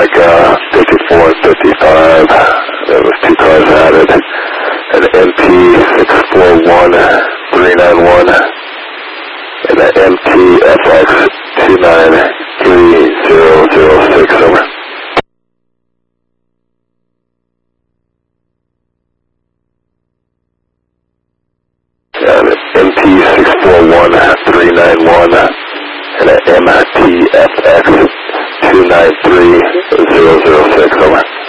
like 54 and 55. There was 2 cars added. An MP641391 and an MTFX2930006, over. MT641391 and an MTFX2930006, over.